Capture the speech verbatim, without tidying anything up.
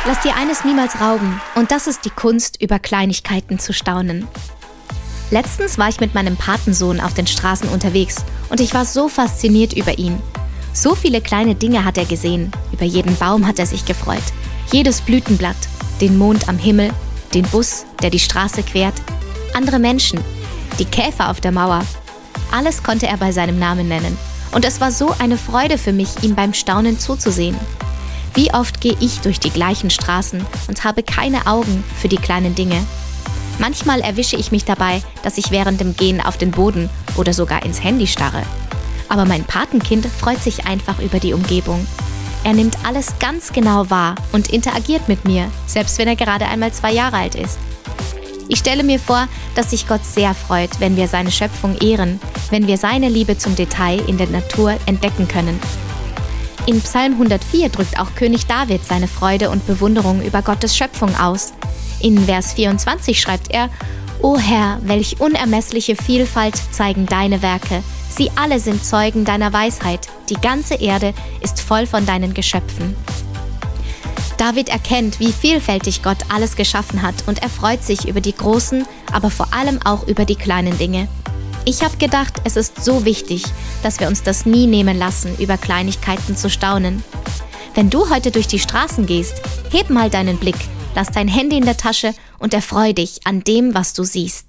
Lass dir eines niemals rauben, und das ist die Kunst, über Kleinigkeiten zu staunen. Letztens war ich mit meinem Patensohn auf den Straßen unterwegs und ich war so fasziniert über ihn. So viele kleine Dinge hat er gesehen, über jeden Baum hat er sich gefreut, jedes Blütenblatt, den Mond am Himmel, den Bus, der die Straße quert, andere Menschen, die Käfer auf der Mauer. Alles konnte er bei seinem Namen nennen und es war so eine Freude für mich, ihm beim Staunen zuzusehen. Wie oft gehe ich durch die gleichen Straßen und habe keine Augen für die kleinen Dinge. Manchmal erwische ich mich dabei, dass ich während dem Gehen auf den Boden oder sogar ins Handy starre. Aber mein Patenkind freut sich einfach über die Umgebung. Er nimmt alles ganz genau wahr und interagiert mit mir, selbst wenn er gerade einmal zwei Jahre alt ist. Ich stelle mir vor, dass sich Gott sehr freut, wenn wir seine Schöpfung ehren, wenn wir seine Liebe zum Detail in der Natur entdecken können. In Psalm hundertvier drückt auch König David seine Freude und Bewunderung über Gottes Schöpfung aus. In Vers vierundzwanzig schreibt er: O Herr, welch unermessliche Vielfalt zeigen deine Werke. Sie alle sind Zeugen deiner Weisheit. Die ganze Erde ist voll von deinen Geschöpfen. David erkennt, wie vielfältig Gott alles geschaffen hat und er freut sich über die großen, aber vor allem auch über die kleinen Dinge. Ich habe gedacht, es ist so wichtig, dass wir uns das nie nehmen lassen, über Kleinigkeiten zu staunen. Wenn du heute durch die Straßen gehst, heb mal deinen Blick, lass dein Handy in der Tasche und erfreu dich an dem, was du siehst.